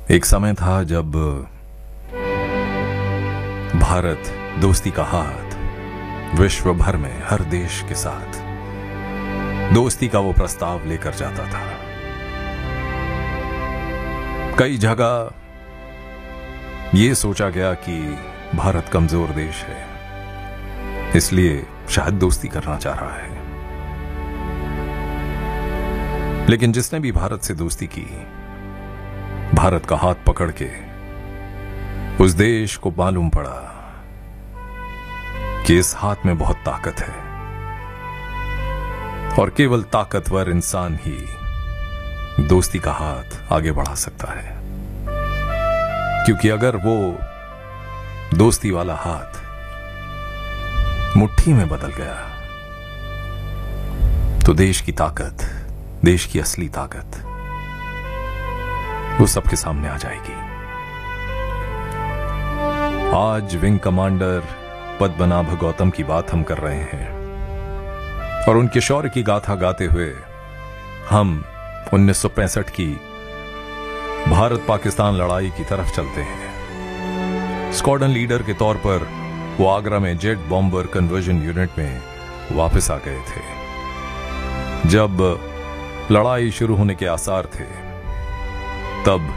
एक समय था जब भारत दोस्ती का हाथ विश्व भर में हर देश के साथ दोस्ती का वो प्रस्ताव लेकर जाता था। कई जगह ये सोचा गया कि भारत कमजोर देश है, इसलिए शायद दोस्ती करना चाह रहा है। लेकिन जिसने भी भारत से दोस्ती की, भारत का हाथ पकड़ के उस देश को मालूम पड़ा कि इस हाथ में बहुत ताकत है और केवल ताकतवर इंसान ही दोस्ती का हाथ आगे बढ़ा सकता है। क्योंकि अगर वो दोस्ती वाला हाथ मुट्ठी में बदल गया तो देश की ताकत, देश की असली ताकत वो सबके सामने आ जाएगी। आज विंग कमांडर पद्मनाभ गौतम की बात हम कर रहे हैं और उनके शौर्य की गाथा गाते हुए हम 1965 की भारत पाकिस्तान लड़ाई की तरफ चलते हैं। स्क्वाड्रन लीडर के तौर पर वो आगरा में जेट बॉम्बर कन्वर्जन यूनिट में वापस आ गए थे। जब लड़ाई शुरू होने के आसार थे, तब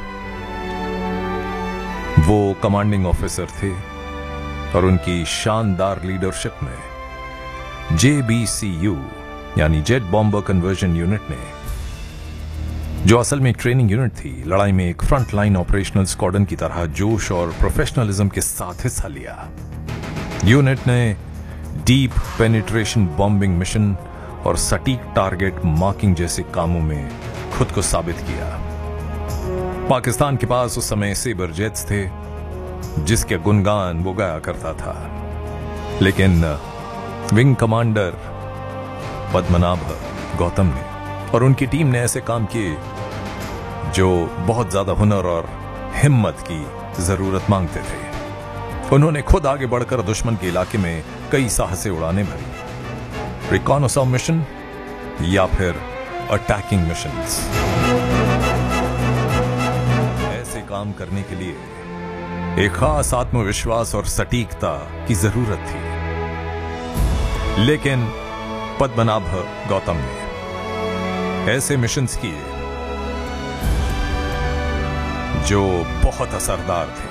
वो कमांडिंग ऑफिसर थे और उनकी शानदार लीडरशिप में JBCU यानी जेट बॉम्बर कन्वर्जन यूनिट ने, जो असल में ट्रेनिंग यूनिट थी, लड़ाई में एक फ्रंट लाइन ऑपरेशनल स्क्वाड्रन की तरह जोश और प्रोफेशनलिज्म के साथ हिस्सा लिया। यूनिट ने डीप पेनिट्रेशन बॉम्बिंग मिशन और सटीक टारगेट मार्किंग जैसे कामों में खुद को साबित किया। पाकिस्तान के पास उस समय सेबर जेट्स थे जिसके गुणगान वो गाया करता था, लेकिन विंग कमांडर पद्मनाभ गौतम ने और उनकी टीम ने ऐसे काम किए जो बहुत ज्यादा हुनर और हिम्मत की जरूरत मांगते थे। उन्होंने खुद आगे बढ़कर दुश्मन के इलाके में कई साहसी उड़ानें भरी, रिकॉनसाइज मिशन या फिर अटैकिंग मिशंस। ऐसे काम करने के लिए एक खास आत्मविश्वास और सटीकता की जरूरत थी, लेकिन पद्मनाभ गौतम ने ऐसे मिशंस किए जो बहुत असरदार थे।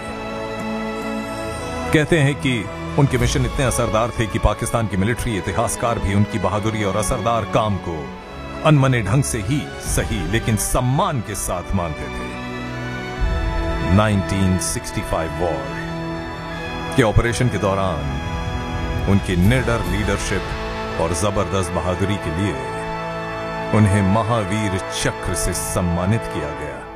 कहते हैं कि उनके मिशन इतने असरदार थे कि पाकिस्तान के मिलिट्री इतिहासकार भी उनकी बहादुरी और असरदार काम को अनमने ढंग से ही सही लेकिन सम्मान के साथ मानते थे। 1965 वॉर के ऑपरेशन के दौरान उनकी निडर लीडरशिप और जबरदस्त बहादुरी के लिए उन्हें महावीर चक्र से सम्मानित किया गया।